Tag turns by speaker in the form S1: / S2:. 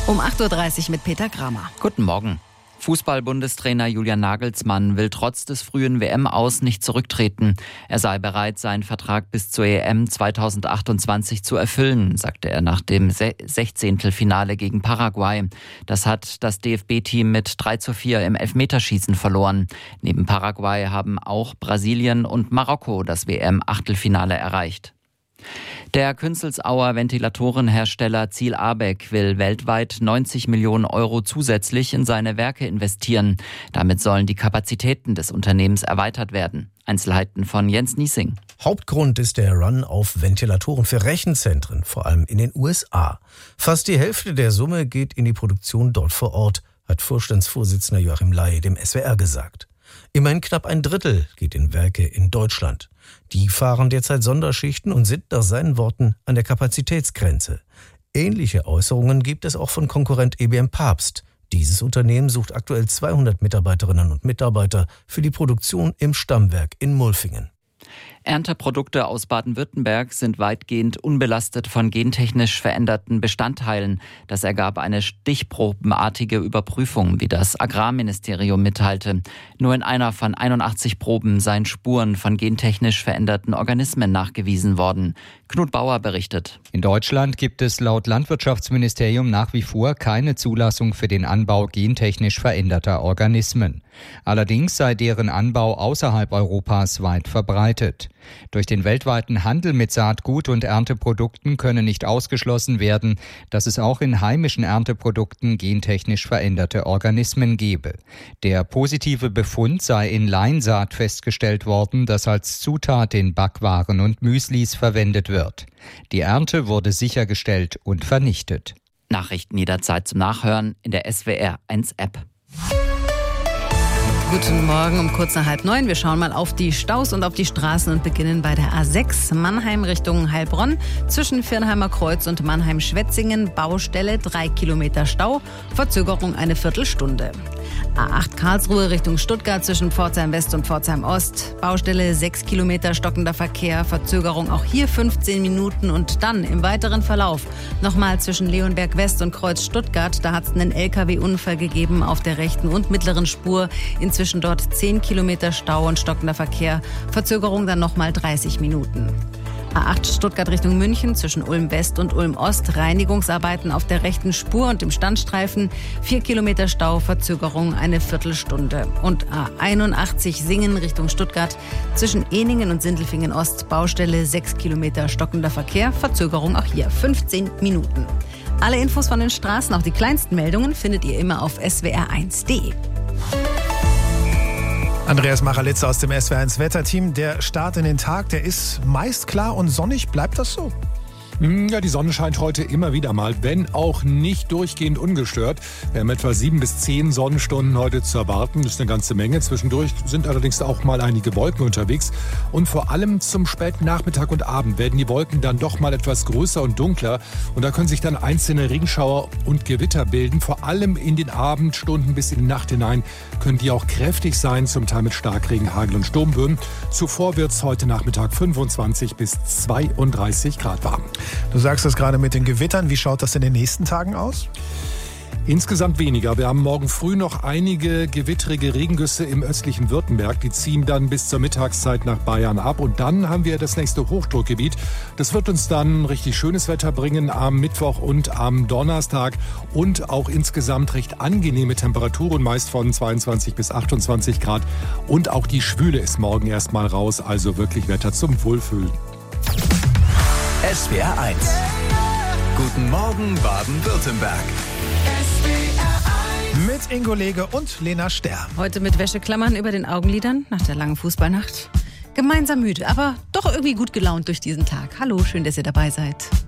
S1: Um 8.30 Uhr mit Peter Kramer.
S2: Guten Morgen. Fußball-Bundestrainer Julian Nagelsmann will trotz des frühen WM-Aus nicht zurücktreten. Er sei bereit, seinen Vertrag bis zur EM 2028 zu erfüllen, sagte er nach dem 16. Finale gegen Paraguay. Das hat das DFB-Team mit 3:4 im Elfmeterschießen verloren. Neben Paraguay haben auch Brasilien und Marokko das WM-Achtelfinale erreicht. Der Künzelsauer Ventilatorenhersteller Ziel Abeck will weltweit 90 Millionen Euro zusätzlich in seine Werke investieren. Damit sollen die Kapazitäten des Unternehmens erweitert werden. Einzelheiten von Jens Niesing.
S3: Hauptgrund ist der Run auf Ventilatoren für Rechenzentren, vor allem in den USA. Fast die Hälfte der Summe geht in die Produktion dort vor Ort, hat Vorstandsvorsitzender Joachim Ley dem SWR gesagt. Immerhin knapp ein Drittel geht in Werke in Deutschland. Die fahren derzeit Sonderschichten und sind nach seinen Worten an der Kapazitätsgrenze. Ähnliche Äußerungen gibt es auch von Konkurrent EBM Papst. Dieses Unternehmen sucht aktuell 200 Mitarbeiterinnen und Mitarbeiter für die Produktion im Stammwerk in Mulfingen.
S2: Ernteprodukte aus Baden-Württemberg sind weitgehend unbelastet von gentechnisch veränderten Bestandteilen. Das ergab eine stichprobenartige Überprüfung, wie das Agrarministerium mitteilte. Nur in einer von 81 Proben seien Spuren von gentechnisch veränderten Organismen nachgewiesen worden. Knut Bauer berichtet.
S4: In Deutschland gibt es laut Landwirtschaftsministerium nach wie vor keine Zulassung für den Anbau gentechnisch veränderter Organismen. Allerdings sei deren Anbau außerhalb Europas weit verbreitet. Durch den weltweiten Handel mit Saatgut und Ernteprodukten könne nicht ausgeschlossen werden, dass es auch in heimischen Ernteprodukten gentechnisch veränderte Organismen gebe. Der positive Befund sei in Leinsaat festgestellt worden, das als Zutat in Backwaren und Müslis verwendet wird. Die Ernte wurde sichergestellt und vernichtet.
S2: Nachrichten jederzeit zum Nachhören in der SWR1-App.
S1: Guten Morgen um kurz nach 8:30. Wir schauen mal auf die Staus und auf die Straßen und beginnen bei der A6 Mannheim Richtung Heilbronn. Zwischen Viernheimer Kreuz und Mannheim-Schwetzingen Baustelle 3 Kilometer Stau, Verzögerung eine Viertelstunde. A8 Karlsruhe Richtung Stuttgart zwischen Pforzheim West und Pforzheim Ost. Baustelle 6 Kilometer stockender Verkehr, Verzögerung auch hier 15 Minuten und dann im weiteren Verlauf nochmal zwischen Leonberg West und Kreuz Stuttgart. Da hat es einen LKW-Unfall gegeben auf der rechten und mittleren Spur. Inzwischen dort 10 Kilometer Stau und stockender Verkehr, Verzögerung dann nochmal 30 Minuten. A8 Stuttgart Richtung München zwischen Ulm West und Ulm Ost, Reinigungsarbeiten auf der rechten Spur und im Standstreifen, 4 Kilometer Stau, Verzögerung eine Viertelstunde. Und A81 Singen Richtung Stuttgart zwischen Ehningen und Sindelfingen Ost, Baustelle 6 Kilometer stockender Verkehr, Verzögerung auch hier 15 Minuten. Alle Infos von den Straßen, auch die kleinsten Meldungen, findet ihr immer auf swr1.de.
S5: Andreas Machalitze aus dem SWR1 Wetterteam. Der Start in den Tag, der ist meist klar und sonnig. Bleibt das so?
S6: Ja, die Sonne scheint heute immer wieder mal, wenn auch nicht durchgehend ungestört. Wir haben etwa 7 bis 10 Sonnenstunden heute zu erwarten. Das ist eine ganze Menge. Zwischendurch sind allerdings auch mal einige Wolken unterwegs. Und vor allem zum späten Nachmittag und Abend werden die Wolken dann doch mal etwas größer und dunkler. Und da können sich dann einzelne Regenschauer und Gewitter bilden. Vor allem in den Abendstunden bis in die Nacht hinein können die auch kräftig sein, zum Teil mit Starkregen, Hagel und Sturmböen. Zuvor wird es heute Nachmittag 25 bis 32 Grad warm.
S5: Du sagst es gerade mit den Gewittern. Wie schaut das in den nächsten Tagen aus?
S6: Insgesamt weniger. Wir haben morgen früh noch einige gewittrige Regengüsse im östlichen Württemberg. Die ziehen dann bis zur Mittagszeit nach Bayern ab. Und dann haben wir das nächste Hochdruckgebiet. Das wird uns dann richtig schönes Wetter bringen am Mittwoch und am Donnerstag. Und auch insgesamt recht angenehme Temperaturen, meist von 22 bis 28 Grad. Und auch die Schwüle ist morgen erstmal raus. Also wirklich Wetter zum Wohlfühlen.
S7: SWR1. Guten Morgen Baden-Württemberg.
S5: Mit Ingo Lege und Lena Sterr.
S1: Heute mit Wäscheklammern über den Augenlidern nach der langen Fußballnacht. Gemeinsam müde, aber doch irgendwie gut gelaunt durch diesen Tag. Hallo, schön, dass ihr dabei seid.